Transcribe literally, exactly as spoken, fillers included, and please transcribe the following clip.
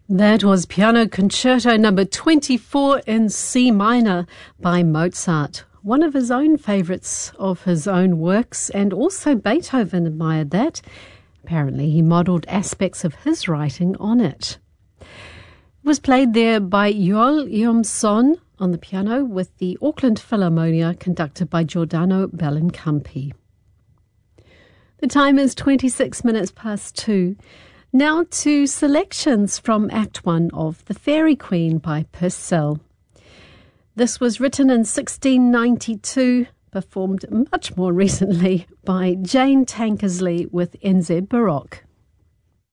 That was Piano Concerto number twenty-four in C minor by Mozart, one of his own favourites of his own works, and also Beethoven admired that. Apparently he modelled aspects of his writing on it. It was played there by Joel Eomsson on the piano with the Auckland Philharmonia conducted by Giordano Bellincampi. The time is twenty-six minutes past two. Now to selections from Act One of The Fairy Queen by Purcell. This was written in sixteen ninety-two, performed much more recently by Jane Tankersley with N Z Baroque.